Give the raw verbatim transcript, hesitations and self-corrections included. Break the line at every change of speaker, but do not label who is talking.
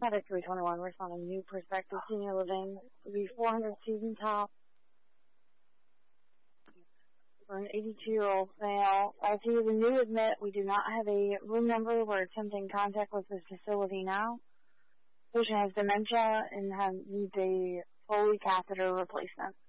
Medic three twenty-one, we're on a new Perspective Senior Living. It'll be four hundred season top. For an eighty-two-year-old male. As he is a new admit, we do not have a room number. We're attempting contact with this facility now. Patient has dementia and have, needs a Foley catheter replacement.